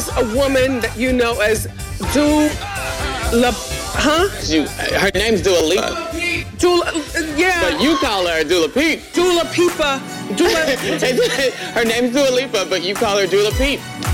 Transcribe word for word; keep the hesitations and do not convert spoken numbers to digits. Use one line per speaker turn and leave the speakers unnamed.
is a woman that you know as Dua La, huh?
You, her name's Dua Lipa.
Dula, yeah.
But you call her Dula Peep.
Dula Pipa. Dula.
Her name's Dua Lipa, but you call her Dula Peep.